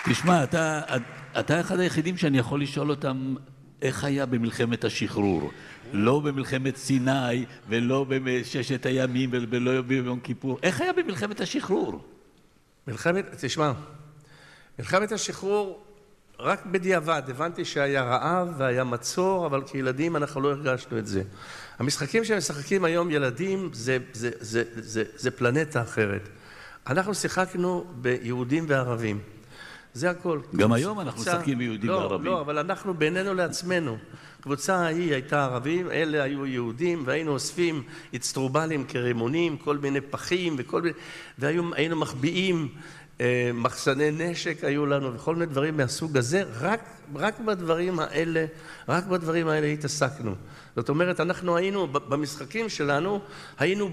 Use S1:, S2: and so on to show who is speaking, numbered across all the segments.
S1: תשמע, אתה אחד היחידים שאני יכול לשאול אותם איך היה במלחמת השחרור. לא במלחמת סיני, ולא בששת הימים, ולא ביום כיפור. איך היה במלחמת השחרור?
S2: תשמע, מלחמת השחרור, רק בדיעבד, הבנתי שהיה רעב והיה מצור, אבל כילדים אנחנו לא הרגשנו את זה. המשחקים שמשחקים היום ילדים זה פלנטה אחרת. אנחנו שיחקנו ביהודים וערבים. זה הכל.
S1: גם היום אנחנו משחקים ביהודים וערבים.
S2: לא, אבל אנחנו בינינו לעצמנו. קבוצה ההיא הייתה ערבים, אלה היו יהודים, והיינו אוספים אצטרובלים כרימונים, כל מיני פחים, והיינו מחביאים מחסני נשק היו לנו, וכל מיני דברים מהסוג הזה, רק בדברים האלה התעסקנו. זאת אומרת, אנחנו היינו, במשחקים שלנו, היינו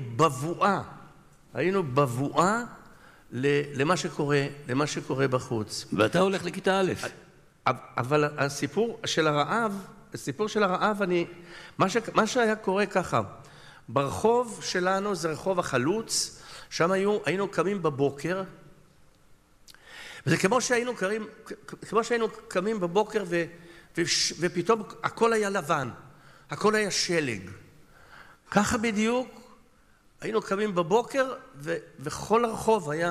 S2: בבואה למה שקורה בחוץ.
S1: ואתה הולך לכיתה א'.
S2: אבל הסיפור של הרעב, מה שהיה קורה ככה, ברחוב שלנו זה רחוב החלוץ, שם היינו קמים בבוקר, וזה כמו שהיינו קמים בבוקר ופתאום הכל היה לבן, הכל היה שלג. ככה בדיוק היינו קמים בבוקר וכל הרחוב היה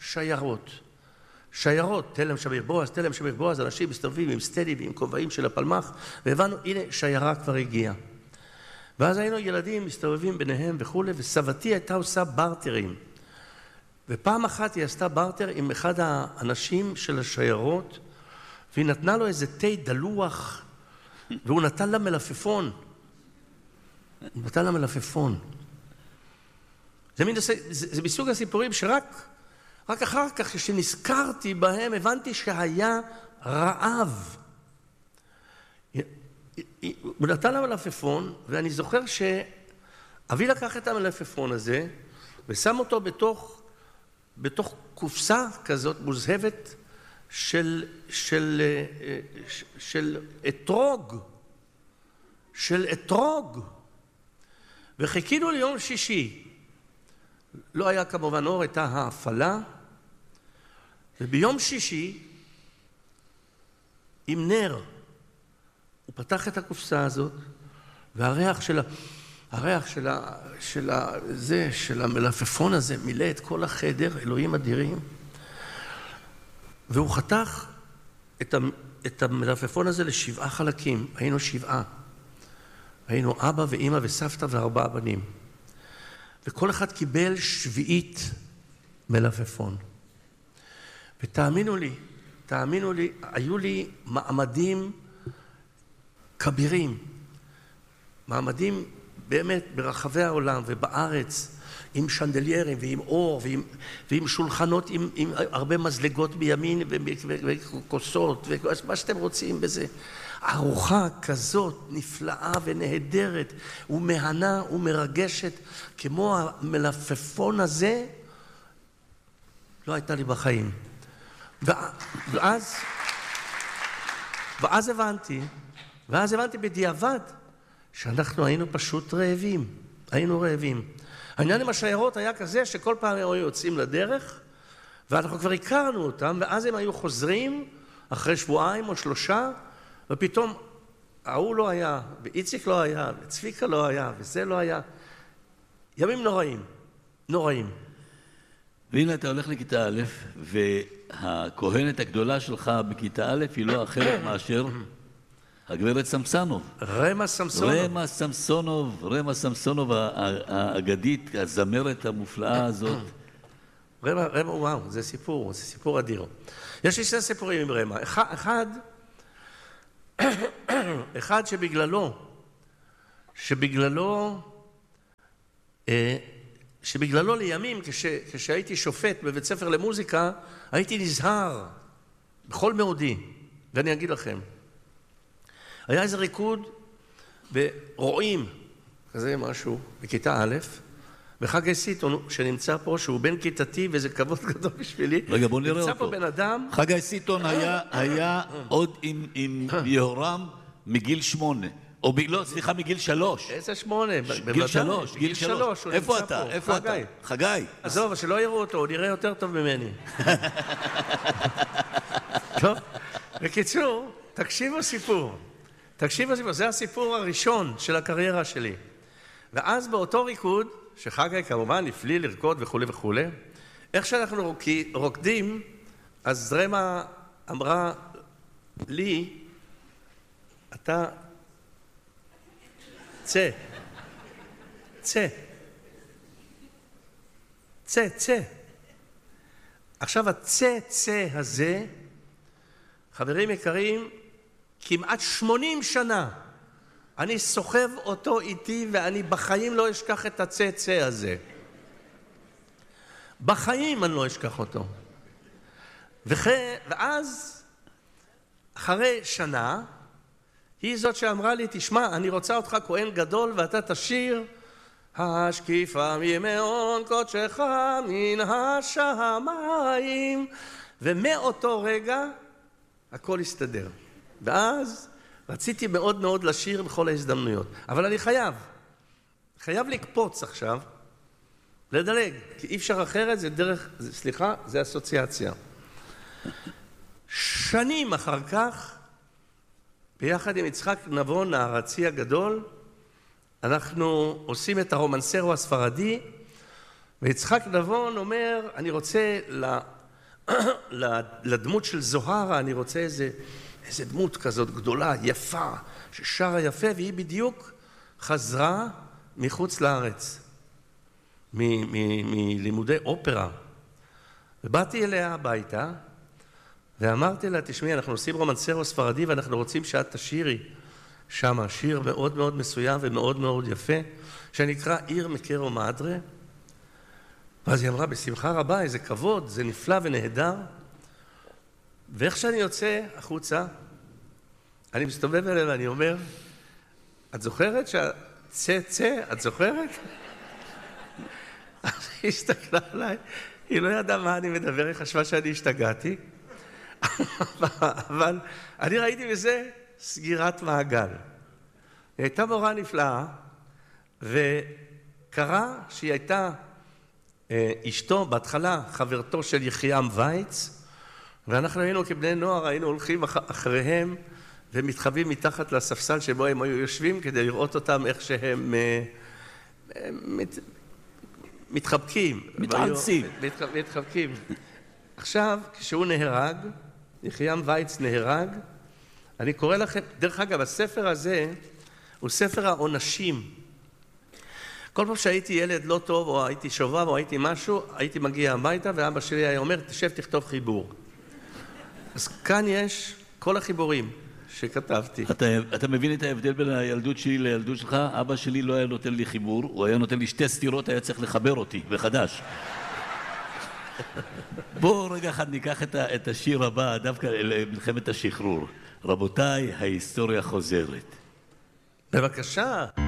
S2: שיירות, תלם שמיר בועז, אנשים מסתובבים עם סטדי ועם כובעים של הפלמ"ח, והבנו, הנה שיירה כבר הגיעה. ואז היינו ילדים מסתובבים ביניהם וכו', וסבתי הייתה עושה ברטרים. ופעם אחת היא עשתה ברטר עם אחד האנשים של השיירות, והיא נתנה לו איזה תה דלוח, והוא נתן לה מלפפון. זה מסוג הסיפורים שרק אחר כך, כשנזכרתי בהם, הבנתי שהיה רעב. הוא נתן לה מלפפון, ואני זוכר שאבי לקח את המלפפון הזה, ושם אותו בתוך קופסה כזאת מוזהבת של אתרוג. וחיכינו ליום שישי. לא היה כמובן אור, הייתה ההפעלה, וביום שישי, עם נר, הוא פתח את הקופסה הזאת, והריח של המלפפון הזה מילא את כל החדר, אלוהים אדירים, והוא חתך את המלפפון הזה ל7 חלקים, היינו 7. היינו אבא ואמא וסבתא ו4 בנים. וכל אחד קיבל 7 מלפפון. ותאמינו לי, היו לי מעמדים כבירים, מעמדים באמת ברחבי העולם ובארץ, עם שנדליירים ועם אור ועם שולחנות עם הרבה מזלגות בימין וכוסות ומה שאתם רוצים בזה. ארוחה כזאת נפלאה ונהדרת ומהנה ומרגשת כמו המלפפון הזה לא הייתה לי בחיים. ואז הבנתי בדיעבד שאנחנו היינו פשוט רעבים. העניין עם השיירות היה כזה שכל פעם הם היו יוצאים לדרך, ואנחנו כבר הכרנו אותם, ואז הם היו חוזרים אחרי 2 או 3 שבועות, ופתאום ההוא לא היה, ואיציק לא היה, וצביקה לא היה, וזה לא היה. ימים נוראים.
S1: והנה אתה הולך לכיתה א', והכהנת הגדולה שלך בכיתה א' היא לא אחרת מאשר הגברת סמסונוב.
S2: רמה
S1: סמסונוב האגדית, הזמרת המופלאה הזאת.
S2: רמה, וואו, זה סיפור אדיר. יש לי 2 סיפורים עם רמה. אחד שבגללו לימים, כשהייתי שופט בבית ספר למוזיקה, הייתי נזהר בכל מאודי. ואני אגיד לכם, היה איזה ריקוד ורואים כזה משהו בכיתה א', וחגי סיטון שנמצא פה, שהוא בן כיתתי, וזה כבוד גדול בשבילי.
S1: רגע, בוא נראה אותו.
S2: נמצא פה בן אדם.
S1: חגי סיטון היה עוד עם יהורם מגיל 8. או לא, סליחה, מגיל 3.
S2: איזה 8?
S1: גיל 3. איפה אתה?
S2: חגי. עזוב, שלא יראו אותו, הוא נראה יותר טוב ממני. טוב? בקיצור, תקשיבו סיפור. זה הסיפור הראשון של הקריירה שלי. ואז באותו ריקוד, שחגי כמובן הפליא לרקוד וכו' וכו', איך שאנחנו רוקדים, אז רמה אמרה לי, אתה צא. עכשיו הצא הזה, חברים יקרים, כמעט 80 שנה אני סוחב אותו איתי ואני בחיים לא אשכח את הצא הזה. בחיים אני לא אשכח אותו. ואז, אחרי שנה, היא זאת שאמרה לי, תשמע, אני רוצה אותך כהן גדול ואתה תשיר השקיפה ממעון קודשך מן השמיים. ומאותו רגע הכל הסתדר. ואז רציתי מאוד מאוד לשיר בכל ההזדמנויות. אבל אני חייב לקפוץ עכשיו, לדלג, כי אי אפשר אחרת, זה דרך, זה אסוציאציה. שנים אחר כך, ביחד עם יצחק נבון, הארצי הגדול, אנחנו עושים את הרומנסרו הספרדי, ויצחק נבון אומר, אני רוצה לדמות של זוהרה, אני רוצה איזה דמות כזאת גדולה, יפה, ששרה יפה, והיא בדיוק חזרה מחוץ לארץ, מלימודי אופרה. ובאתי אליה הביתה, ואמרתי לה, תשמעי, אנחנו עושים רומנסרו ספרדי, ואנחנו רוצים שאת תשירי שם שיר מאוד מאוד מסוים ומאוד מאוד יפה, שנקרא עיר מקרו מאדרה. ואז היא אמרה, בשמחה רבה, איזה כבוד, זה נפלא ונהדר. ואיך שאני יוצא החוצה, אני מסתובב אליה ואני אומר, את זוכרת שהצא, את זוכרת? אז היא הסתכלה עליי, היא לא ידעה מה אני מדבר, היא חשבה שאני השתגעתי, אבל אני ראיתי בזה סגירת מעגל. היא הייתה מורה נפלאה, וקרה שהיא הייתה אשתו, בהתחלה חברתו של יחיעם וייץ, ואנחנו היינו כבני נוער, היינו הולכים אחריהם, ומתחבאים מתחת לספסל שבו הם היו יושבים, כדי לראות אותם איך שהם מתחבקים. מתחבקים. עכשיו, כשהוא נהרג, יחיעם וייץ נהרג, אני קורא לכם, דרך אגב, הספר הזה הוא ספר העונשים. כל פעם שהייתי ילד לא טוב, או הייתי שובב, או הייתי משהו, הייתי מגיע הביתה, ואבא שלי היה אומר, תשב, תכתוב חיבור. אז כאן יש כל החיבורים שכתבתי.
S1: אתה מבין את ההבדל בין הילדות שלי לילדות שלך? אבא שלי לא היה נותן לי חיבור, הוא היה נותן לי 2 סתירות, היה צריך לחבר אותי, בחדש. בואו רגע אחד ניקח את השיר הבא, דווקא למלחמת השחרור. רבותיי, ההיסטוריה חוזרת.
S2: בבקשה.